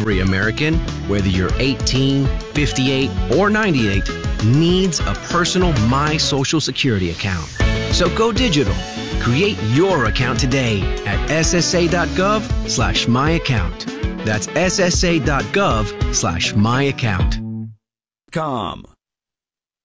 Every American, whether you're 18, 58, or 98, needs a personal My Social Security account. So go digital. Create your account today at ssa.gov/myaccount. That's ssa.gov/myaccount.